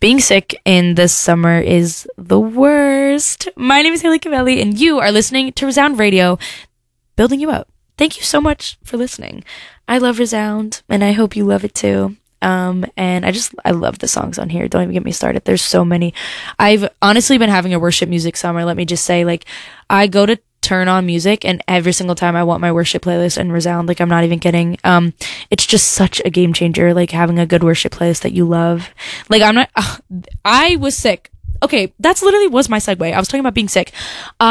Being sick in this summer is the worst. My name is Haley Cavelli, and you are listening to Resound Radio, building you up. Thank you so much for listening. I love Resound, and I hope you love it too. And I love the songs on here. Don't even get me started. There's so many. I've honestly been having a worship music summer. Let me just say, like, I go to turn on music and every single time I want my worship playlist and Resound. Like, I'm not even kidding. It's just such a game changer, like having a good worship playlist that you love. Like, I was sick. Okay, that's literally was my segue. I was talking about being sick.